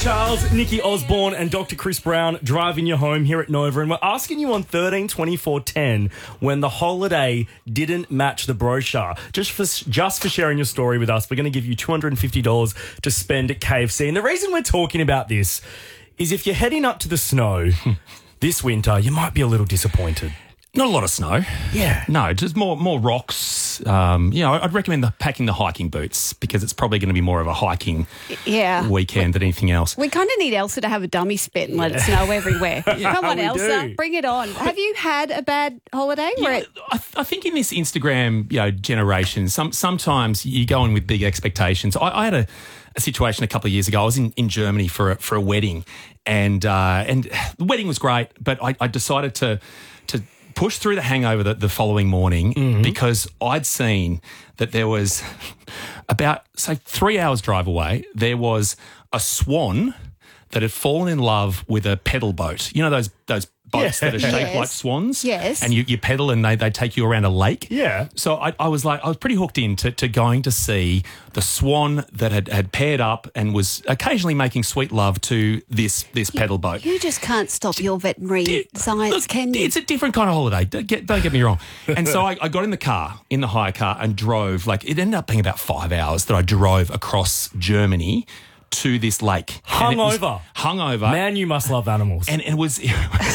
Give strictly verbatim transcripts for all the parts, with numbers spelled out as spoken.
Charles, Nikki Osborne and Doctor Chris Brown driving you home here at Nova, and we're asking you on thirteen twenty-four ten when the holiday didn't match the brochure. Just for just for sharing your story with us, we're going to give you two hundred fifty dollars to spend at K F C. And the reason we're talking about this is if you're heading up to the snow this winter, you might be a little disappointed. Not a lot of snow. Yeah. No, just more more rocks. Um, you know, I'd recommend the, packing the hiking boots because it's probably going to be more of a hiking yeah. weekend than anything else. We kind of need Elsa to have a dummy spit and let it snow everywhere. Come on, we Elsa, do. bring it on. Have you had a bad holiday? Yeah, Where it- I, th- I think in this Instagram, you know, generation, some sometimes you go in with big expectations. I, I had a, a situation a couple of years ago. I was in, in Germany for a, for a wedding, and uh, and the wedding was great, but I, I decided to to. push through the hangover the, the following morning mm-hmm. because I'd seen that there was about, say, three hours drive away, there was a swan that had fallen in love with a pedal boat. You know those those boats Yeah. that are shaped Yes. like swans? Yes. And you, you pedal and they, they take you around a lake? Yeah. So I, I was like, I was pretty hooked into to going to see the swan that had, had paired up and was occasionally making sweet love to this this pedal boat. You just can't stop your veterinary science, Look, can you? It's a different kind of holiday. Don't get, don't get me wrong. And so I, I got in the car, in the hire car, and drove. Like it ended up being about five hours that I drove across Germany to this lake. And it was Hungover. Hungover. Man, you must love animals. And it was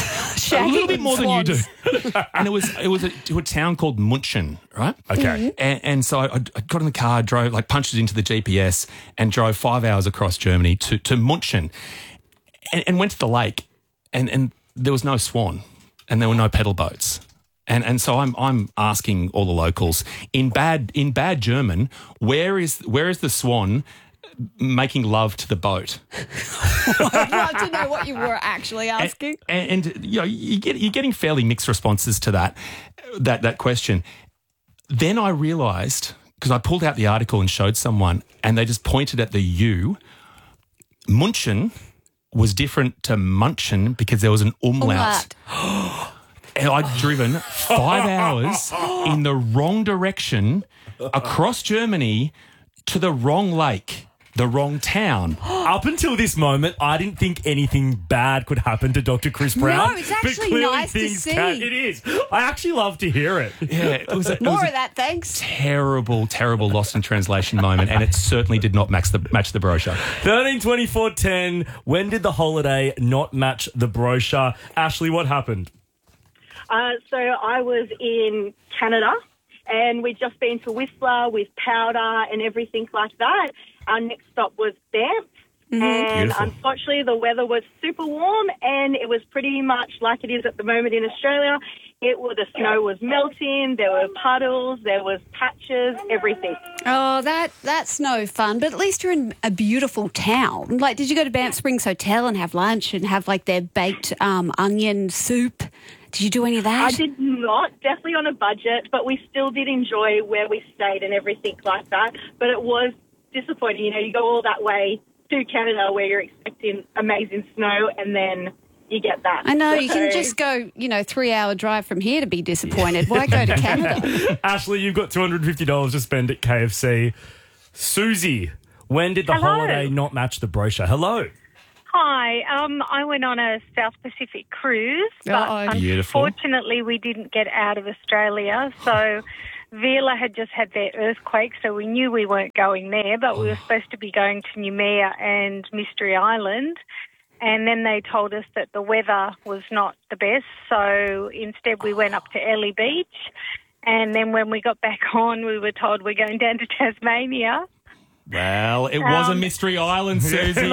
a little bit more than you do. And it was it was a, to a town called Munchen, right? Okay. And, and so I, I got in the car, drove, like punched it into the G P S and drove five hours across Germany to, to Munchen and, and went to the lake and, and there was no swan and there were no pedal boats. And and so I'm I'm asking all the locals in bad in bad German, where is where is the swan making love to the boat? I'd love to know what you were actually asking. And, and you know, you get, you're getting fairly mixed responses to that that that question. Then I realised, because I pulled out the article and showed someone, and they just pointed at the U. Munchen was different to Munchen because there was an umlaut. Umlaut. And I'd driven five hours in the wrong direction across Germany to the wrong lake. The wrong town. Up until this moment, I didn't think anything bad could happen to Doctor Chris Brown. No, it's but actually clearly nice to things see. Can. It is. I actually love to hear it. Yeah, it was a, it More was of a that, thanks. terrible, terrible lost in translation moment, and it certainly did not match the match the brochure. thirteen twenty-four ten. When did the holiday not match the brochure? Ashley, what happened? Uh, so I was in Canada and we'd just been to Whistler with powder and everything like that. Our next stop was Banff. Mm-hmm. And Beautiful. unfortunately the weather was super warm and it was pretty much like it is at the moment in Australia. It was, the snow was melting, there were puddles, there was patches, everything. Oh, that that's no fun. But at least you're in a beautiful town. Like, did you go to Banff Springs Hotel and have lunch and have like their baked um, onion soup? Did you do any of that? I did not, definitely on a budget, but we still did enjoy where we stayed and everything like that. But it was disappointing. You know, you go all that way to Canada where you're expecting amazing snow and then you get that. I know, you So- can just go, you know, three-hour drive from here to be disappointed. Why go to Canada? Ashley, you've got two hundred fifty dollars to spend at K F C. Susie, when did the Hello. holiday not match the brochure? Hello. Hi, um, I went on a South Pacific cruise, but Uh-oh. Beautiful. unfortunately we didn't get out of Australia. So Vila had just had their earthquake, so we knew we weren't going there, but we were supposed to be going to Noumea and Mystery Island. And then they told us that the weather was not the best, so instead we went up to Ellie Beach. And then when we got back on, we were told we're going down to Tasmania. Well, it was a Um, mystery island, Susie.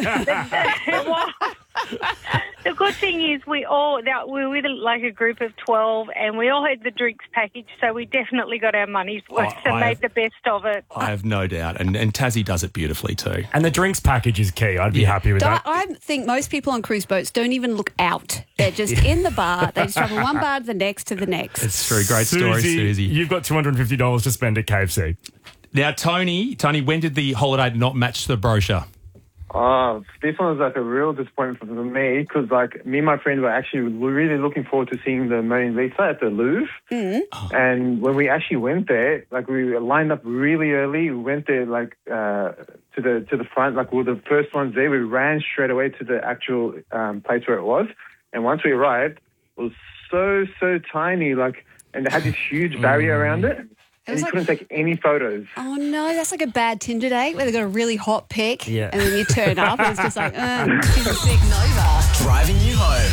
The good thing is we all, that we were with like a group of twelve and we all had the drinks package, so we definitely got our money's worth Oh, and I- made the best of it. I have no doubt. And, and Tassie does it beautifully too. And the drinks package is key. I'd be Yeah. happy with I, that. I think most people on cruise boats don't even look out. They're just in the bar. They just travel one bar to the next to the next. It's true. Great story, Susie. You've got two hundred fifty dollars to spend at K F C. Now, Tony, Tony, when did the holiday not match the brochure? Oh, this one was like a real disappointment for me because, like, me and my friend were actually really looking forward to seeing the Mona Lisa at the Louvre. Mm. Oh. And when we actually went there, like, we lined up really early. We went there, like, uh, to the to the front. Like, we were the first ones there. We ran straight away to the actual um, place where it was. And once we arrived, it was so, so tiny, like, and they had this huge barrier around it. It And was you like- couldn't take any photos. Oh, no, that's like a bad Tinder date where they got a really hot pic Yeah. and then you turn up and it's just like, uh, she's a Big Nova. Driving you home.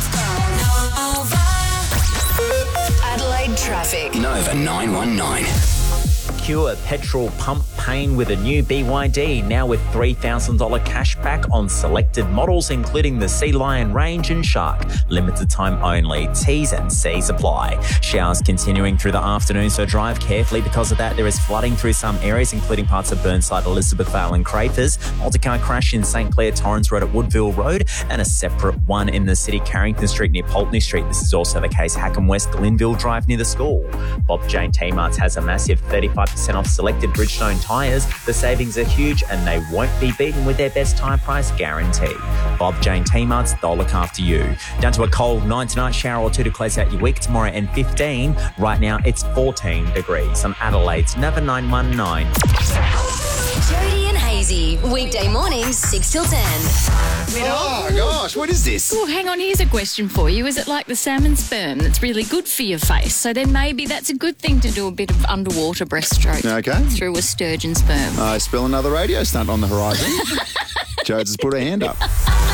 Adelaide traffic. Nova nine one nine. Cure petrol pump pain with a new B Y D, now with three thousand dollars cash back on selected models, including the Sea Lion range and Shark. Limited time only. T's and C's apply. Showers continuing through the afternoon, so drive carefully. Because of that, there is flooding through some areas, including parts of Burnside, Elizabethvale and Crafers. Multi-car crash in St Clair Torrens Road at Woodville Road, and a separate one in the city, Carrington Street near Pulteney Street. This is also the case Hackham West, Glenville Drive near the school. Bob Jane T-Marts has a massive thirty-five percent off selected Bridgestone tyres. The savings are huge and they won't be beaten with their best tyre price guarantee. Bob Jane T-Marts, they'll look after you. Down to a cold nine tonight, shower or two to close out your week. Tomorrow and fifteen. Right now it's fourteen degrees. On Adelaide's Nova nine one nine. Jody and Hazy. Weekday mornings, six till ten. Oh, gosh, what is this? Well, hang on, here's a question for you. Is it like the salmon sperm that's really good for your face? So then maybe that's a good thing to do a bit of underwater breaststroke Okay. through a sturgeon sperm. I spill another radio stunt on the horizon. Jodes has put her hand up.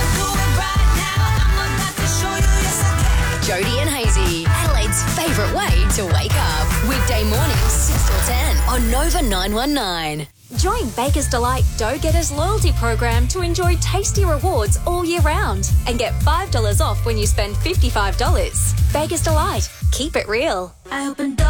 Jody and Hazy. Adelaide's favourite way to wake up. Weekday mornings, six till ten on Nova nine one nine. Join Baker's Delight Dough Getters loyalty program to enjoy tasty rewards all year round and get five dollars off when you spend fifty-five dollars. Baker's Delight. Keep it real. I opened